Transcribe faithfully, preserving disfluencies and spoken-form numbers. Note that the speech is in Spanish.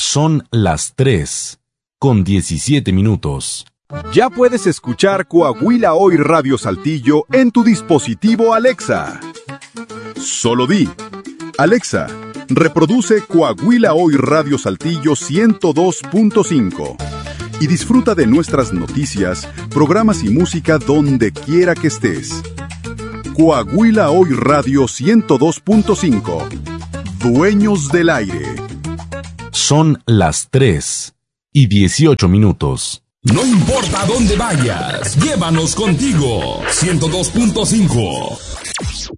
Son las tres, con diecisiete minutos. Ya puedes escuchar Coahuila Hoy Radio Saltillo en tu dispositivo Alexa. Solo di: Alexa, reproduce Coahuila Hoy Radio Saltillo ciento dos punto cinco y disfruta de nuestras noticias, programas y música donde quiera que estés. Coahuila Hoy Radio ciento dos punto cinco. Dueños del aire. Son las tres y dieciocho minutos. No importa dónde vayas, llévanos contigo. ciento dos punto cinco.